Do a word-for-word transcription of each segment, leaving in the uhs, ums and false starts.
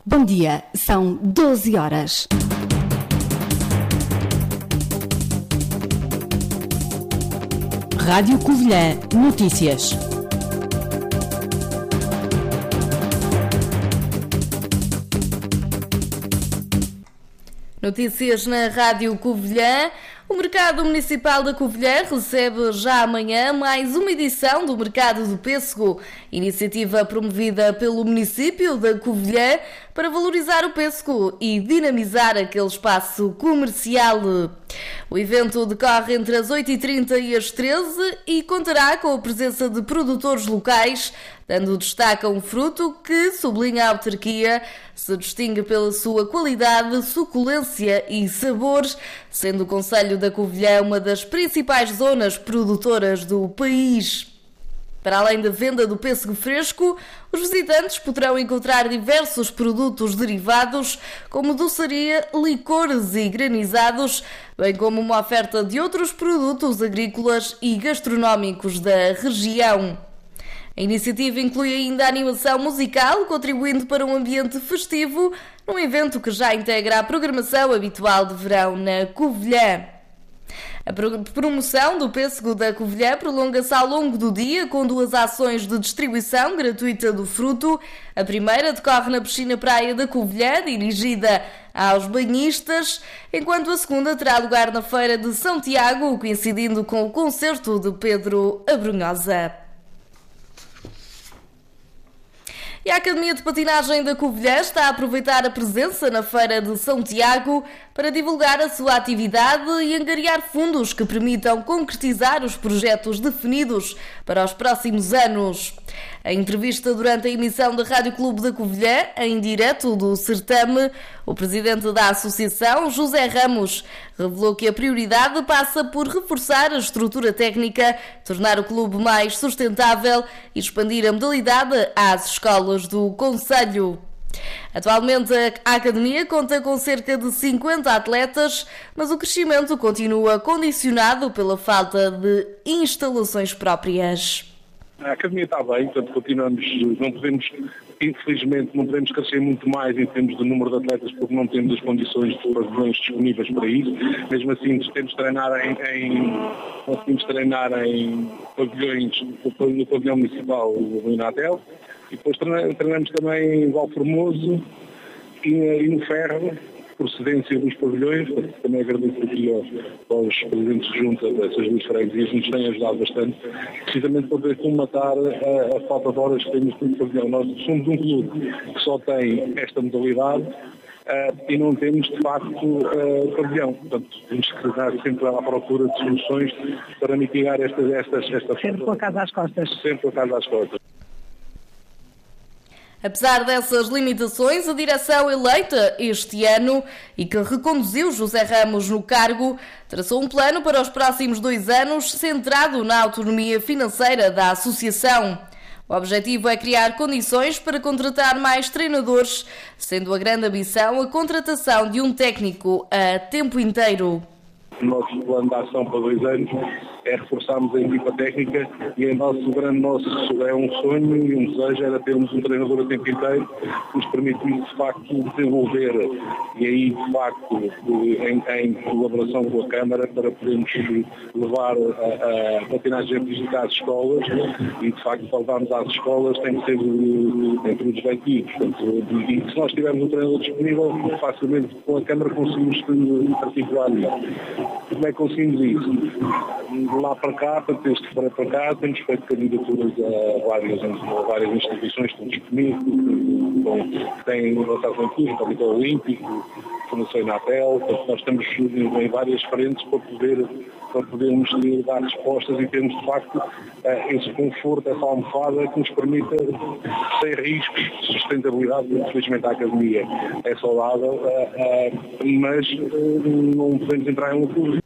Bom dia, são doze horas. Rádio Covilhã Notícias. Notícias na Rádio Covilhã. O Mercado Municipal da Covilhã recebe já amanhã mais uma edição do Mercado do Pêssego, iniciativa promovida pelo município da Covilhã para valorizar o pêssego e dinamizar aquele espaço comercial. O evento decorre entre as oito e trinta e as treze e contará com a presença de produtores locais, dando destaque a um fruto que, sublinha a autarquia, se distingue pela sua qualidade, suculência e sabores, sendo o concelho da Covilhã uma das principais zonas produtoras do país. Para além da venda do pêssego fresco, os visitantes poderão encontrar diversos produtos derivados, como doçaria, licores e granizados, bem como uma oferta de outros produtos agrícolas e gastronómicos da região. A iniciativa inclui ainda a animação musical, contribuindo para um ambiente festivo, num evento que já integra a programação habitual de verão na Covilhã. A promoção do pêssego da Covilhã prolonga-se ao longo do dia com duas ações de distribuição gratuita do fruto. A primeira decorre na piscina praia da Covilhã, dirigida aos banhistas, enquanto a segunda terá lugar na Feira de São Tiago, coincidindo com o concerto de Pedro Abrunhosa. E a Academia de Patinagem da Covilhã está a aproveitar a presença na Feira de São Tiago para divulgar a sua atividade e angariar fundos que permitam concretizar os projetos definidos para os próximos anos. Em entrevista durante a emissão da Rádio Clube da Covilhã, em direto do certame, o presidente da associação, José Ramos, revelou que a prioridade passa por reforçar a estrutura técnica, tornar o clube mais sustentável e expandir a modalidade às escolas do concelho. Atualmente a Academia conta com cerca de cinquenta atletas, mas o crescimento continua condicionado pela falta de instalações próprias. A Academia está bem, portanto continuamos, não podemos, infelizmente, não podemos crescer muito mais em termos de número de atletas porque não temos as condições de pavilhões disponíveis para isso. Mesmo assim, temos de treinar em, em, conseguimos treinar em pavilhões, no pavilhão municipal do Inatel, e depois treinamos também em Valformoso e, e no Ferro, procedência dos pavilhões. Também agradeço aqui aos, aos presidentes de junta dessas duas freguesias, nos têm ajudado bastante, precisamente para poder comatar a, a falta de horas que temos no pavilhão. Nós somos um clube que só tem esta modalidade uh, e não temos, de facto, uh, pavilhão. Portanto, temos que estar sempre à procura de soluções para mitigar estas... estas, estas sempre com a casa às costas. Sempre com a casa às costas. Apesar dessas limitações, a direção eleita este ano e que reconduziu José Ramos no cargo, traçou um plano para os próximos dois anos centrado na autonomia financeira da associação. O objetivo é criar condições para contratar mais treinadores, sendo a grande ambição a contratação de um técnico a tempo inteiro. O nosso plano de ação para dois anos é reforçarmos a equipa técnica e é nosso grande nosso, é um sonho e um desejo era termos um treinador a tempo inteiro que nos permitir de facto desenvolver e aí de facto em, em colaboração com a Câmara para podermos levar a, a patinagem artística às escolas e de facto para levarmos às escolas tem que ser entre os vencidos. E se nós tivermos um treinador disponível, facilmente com a Câmara conseguimos articular isso. Como é que conseguimos isso? Lá para cá, para ter este para para cá, temos feito candidaturas a várias, a várias instituições que estão disponíveis, que têm lançado em curso, o Comitê Olímpico, a Fundação Inatel, portanto, nós estamos em várias frentes para poder para podermos dar respostas e termos de facto esse conforto, essa almofada que nos permita, sem riscos de sustentabilidade. Infelizmente a Academia é saudável, mas não podemos entrar em loucura.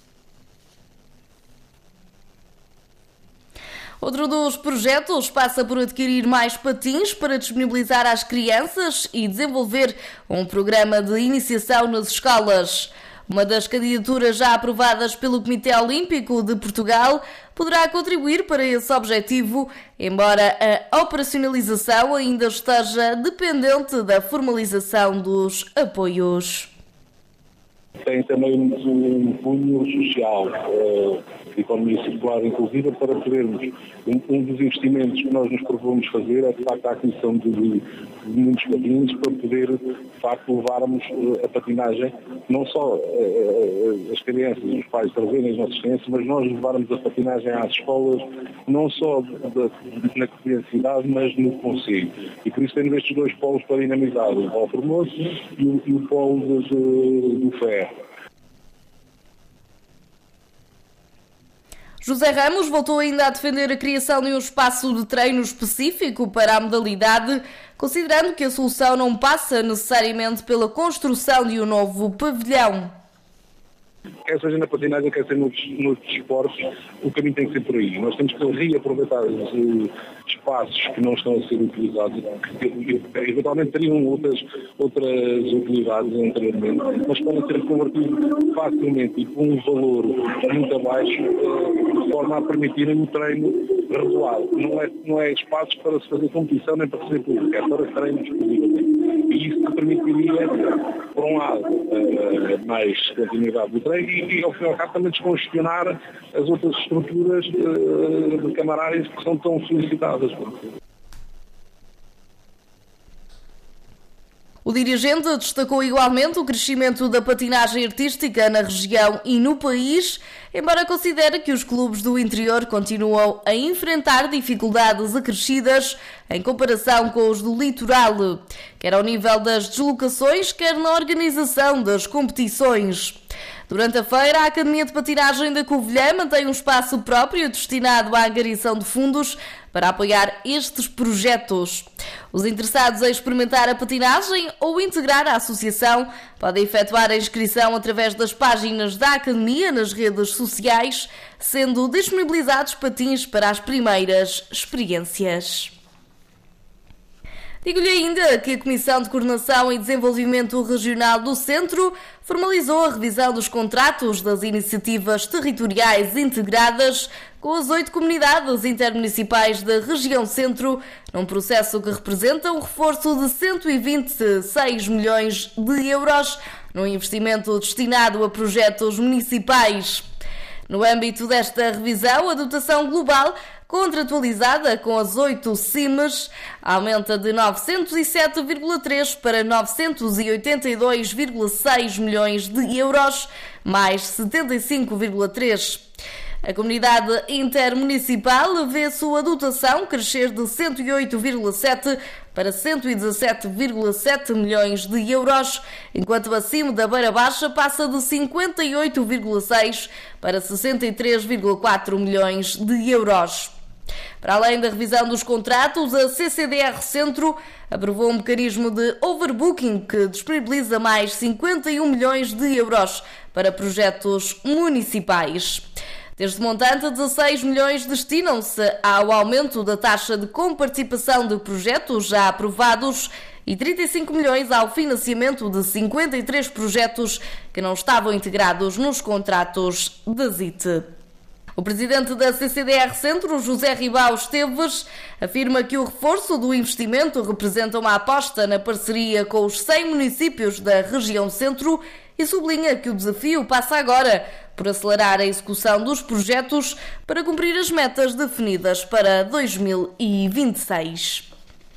Outro dos projetos passa por adquirir mais patins para disponibilizar às crianças e desenvolver um programa de iniciação nas escolas. Uma das candidaturas já aprovadas pelo Comitê Olímpico de Portugal poderá contribuir para esse objetivo, embora a operacionalização ainda esteja dependente da formalização dos apoios. Tem também um cunho social, uh, de economia circular inclusiva, para podermos, um, um dos investimentos que nós nos propomos fazer é de facto a aquisição de, de, de muitos patins para poder de facto levarmos uh, a patinagem, não só uh, uh, as crianças, os pais trazerem as nossas crianças, mas nós levarmos a patinagem às escolas, não só de, de, na cidade, mas no concelho. E por isso temos estes dois polos para dinamizar, o polo Formoso e o, e o polo de, de, do Ferro. José Ramos voltou ainda a defender a criação de um espaço de treino específico para a modalidade, considerando que a solução não passa necessariamente pela construção de um novo pavilhão. Quer seja na patinagem, quer seja nos, nos esportes, o caminho tem que ser por aí. Nós temos que reaproveitar os uh, espaços que não estão a ser utilizados, que eventualmente teriam outras, outras utilidades anteriormente, mas podem ser convertidos facilmente e com um valor muito abaixo, uh, de forma a permitirem o treino regular. Não é, não é espaços para se fazer competição nem para fazer público, é para treinos exclusivamente. E isso permitiria, por um lado, uh, mais continuidade do treino e, e ao fim e ao cabo, também descongestionar as outras estruturas uh, de camarárias que são tão solicitadas. O dirigente destacou igualmente o crescimento da patinagem artística na região e no país, embora considere que os clubes do interior continuam a enfrentar dificuldades acrescidas em comparação com os do litoral, quer ao nível das deslocações, quer na organização das competições. Durante a feira, a Academia de Patinagem da Covilhã mantém um espaço próprio destinado à angariação de fundos para apoiar estes projetos. Os interessados em experimentar a patinagem ou integrar a associação podem efetuar a inscrição através das páginas da Academia nas redes sociais, sendo disponibilizados patins para as primeiras experiências. Digo-lhe ainda que a Comissão de Coordenação e Desenvolvimento Regional do Centro formalizou a revisão dos contratos das iniciativas territoriais integradas com as oito comunidades intermunicipais da região Centro, num processo que representa um reforço de cento e vinte e seis milhões de euros num investimento destinado a projetos municipais. No âmbito desta revisão, a dotação global contratualizada com as oito C I Ms aumenta de novecentos e sete vírgula três para novecentos e oitenta e dois vírgula seis milhões de euros, mais setenta e cinco vírgula três. A comunidade intermunicipal vê a sua dotação crescer de cento e oito vírgula sete para cento e dezassete vírgula sete milhões de euros, enquanto a C I M da Beira Baixa passa de cinquenta e oito vírgula seis para sessenta e três vírgula quatro milhões de euros. Para além da revisão dos contratos, a C C D R Centro aprovou um mecanismo de overbooking que disponibiliza mais cinquenta e um milhões de euros para projetos municipais. Deste montante, dezasseis milhões destinam-se ao aumento da taxa de comparticipação de projetos já aprovados e trinta e cinco milhões ao financiamento de cinquenta e três projetos que não estavam integrados nos contratos da Z I T. O presidente da C C D R Centro, José Ribau Esteves, afirma que o reforço do investimento representa uma aposta na parceria com os cem municípios da região Centro e sublinha que o desafio passa agora por acelerar a execução dos projetos para cumprir as metas definidas para dois mil e vinte e seis.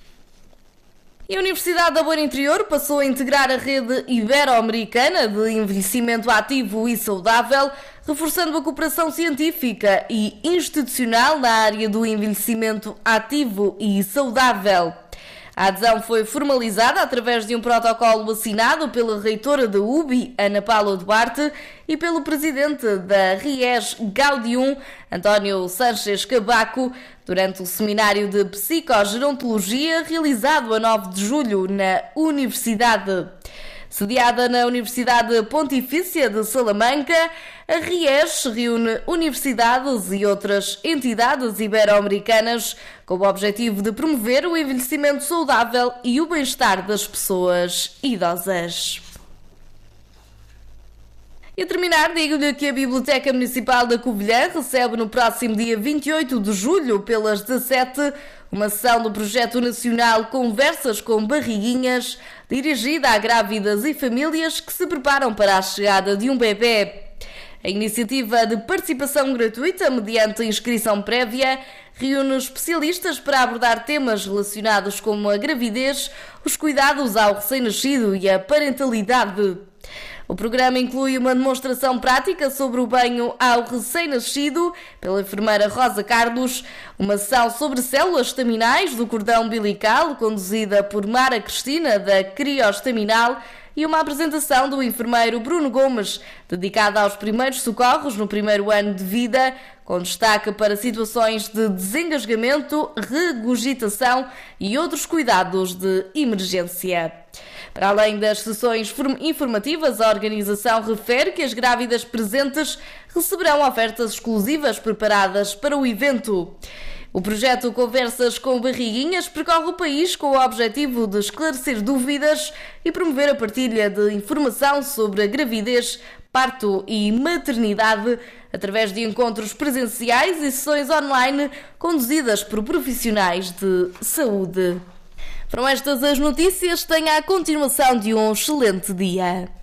E a Universidade da Beira Interior passou a integrar a rede ibero-americana de envelhecimento ativo e saudável, reforçando a cooperação científica e institucional na área do envelhecimento ativo e saudável. A adesão foi formalizada através de um protocolo assinado pela reitora da U B I, Ana Paula Duarte, e pelo presidente da R I E S Gaudium, António Sánchez Cabaco, durante o seminário de Psicogerontologia realizado a nove de julho na Universidade. Sediada na Universidade Pontifícia de Salamanca, a R I E S reúne universidades e outras entidades ibero-americanas com o objetivo de promover o envelhecimento saudável e o bem-estar das pessoas idosas. E a terminar, digo-lhe que a Biblioteca Municipal da Covilhã recebe no próximo dia vinte e oito de julho, pelas dezassete, uma sessão do projeto nacional Conversas com Barriguinhas, dirigida a grávidas e famílias que se preparam para a chegada de um bebê. A iniciativa de participação gratuita mediante inscrição prévia reúne especialistas para abordar temas relacionados com a gravidez, os cuidados ao recém-nascido e a parentalidade. O programa inclui uma demonstração prática sobre o banho ao recém-nascido pela enfermeira Rosa Carlos, uma sessão sobre células estaminais do cordão umbilical conduzida por Mara Cristina da Crioestaminal e uma apresentação do enfermeiro Bruno Gomes, dedicada aos primeiros socorros no primeiro ano de vida, com destaque para situações de desengasgamento, regurgitação e outros cuidados de emergência. Para além das sessões informativas, a organização refere que as grávidas presentes receberão ofertas exclusivas preparadas para o evento. O projeto Conversas com Barriguinhas percorre o país com o objetivo de esclarecer dúvidas e promover a partilha de informação sobre a gravidez, parto e maternidade, através de encontros presenciais e sessões online conduzidas por profissionais de saúde. Foram estas as notícias. Tenha a continuação de um excelente dia.